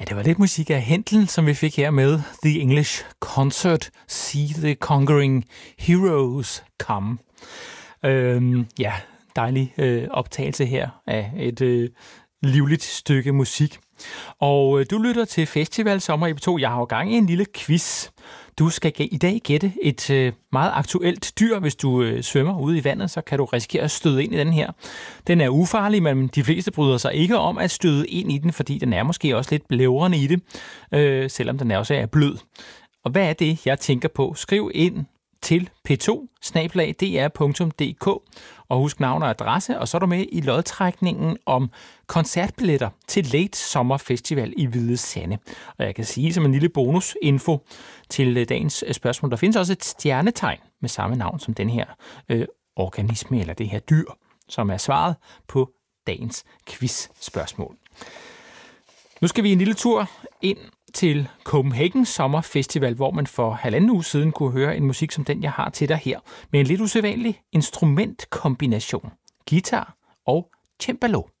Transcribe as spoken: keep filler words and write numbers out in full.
Ja, det var lidt musik af Händel, som vi fik her med The English Concert, See the Conquering Heroes Come. Øhm, ja, dejlig øh, optagelse her af et øh, livligt stykke musik. Og øh, du lytter til Festival Sommer E P to. Jeg har jo gang i en lille quiz. Du skal i dag gætte et øh, meget aktuelt dyr. Hvis du øh, svømmer ude i vandet, så kan du risikere at støde ind i den her. Den er ufarlig, men de fleste bryder sig ikke om at støde ind i den, fordi den er måske også lidt blævrende i det, øh, selvom den også er blød. Og hvad er det, jeg tænker på? Skriv ind til p to bindestreg d r punktum d k og husk navn og adresse, og så er du med i lodtrækningen om koncertbilletter til Late Sommer Festival i Hvide Sande. Og jeg kan sige som en lille bonusinfo til dagens spørgsmål, der findes også et stjernetegn med samme navn som den her øh, organisme eller det her dyr, som er svaret på dagens quiz-spørgsmål. Nu skal vi en lille tur ind til Copenhagen Sommer Festival, hvor man for halvanden uge siden kunne høre en musik som den, jeg har til dig her, med en lidt usædvanlig instrumentkombination. Guitar og cembalo.